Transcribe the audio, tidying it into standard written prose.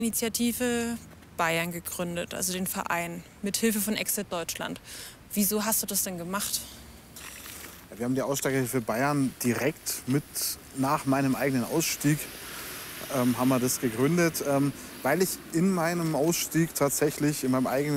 Initiative Bayern gegründet, also den Verein, mit Hilfe von Exit Deutschland. Wieso hast du das denn gemacht? Wir haben die Aussteigerhilfe Bayern direkt mit nach meinem eigenen Ausstieg haben wir das gegründet, weil ich in meinem Ausstieg tatsächlich in meinem eigenen